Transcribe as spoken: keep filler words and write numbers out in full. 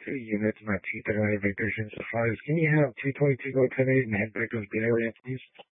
two units. My teeth are out of vision so far. Can you have two twenty-two go ten eight and head back to the Bay Area, please?